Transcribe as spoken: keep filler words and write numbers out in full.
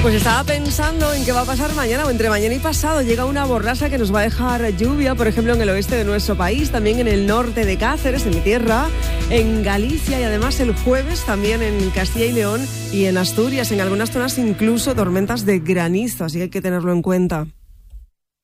Pues estaba pensando en qué va a pasar mañana o entre mañana y pasado. Llega una borrasca que nos va a dejar lluvia, por ejemplo, en el oeste de nuestro país, también en el norte de Cáceres, en mi tierra, en Galicia y además el jueves también en Castilla y León y en Asturias, en algunas zonas incluso tormentas de granizo, así que hay que tenerlo en cuenta.